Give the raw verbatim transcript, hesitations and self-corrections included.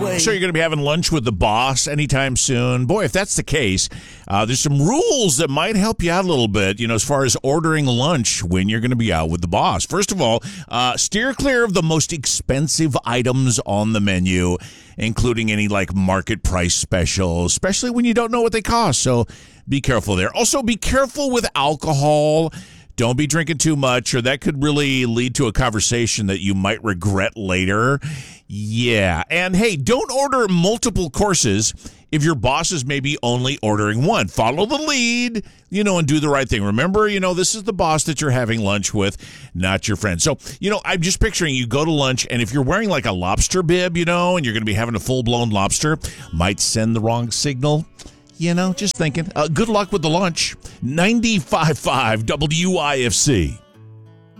way. So you're going to be having lunch with the boss anytime soon? Boy, if that's the case, uh, there's some rules that might help you out a little bit, you know, as far as ordering lunch when you're going to be out with the boss. First of all, uh, steer clear of the most expensive items on the menu, including any like market price specials, especially when you don't know what they cost. So be careful there. Also, be careful with alcohol. Don't be drinking too much, or that could really lead to a conversation that you might regret later. Yeah. And hey, don't order multiple courses if your boss is maybe only ordering one. Follow the lead, you know, and do the right thing. Remember, you know, this is the boss that you're having lunch with, not your friend. So, you know, I'm just picturing you go to lunch, and if you're wearing like a lobster bib, you know, and you're going to be having a full-blown lobster, might send the wrong signal. You know, just thinking. Uh, good luck with the lunch. ninety-five point five W I F C.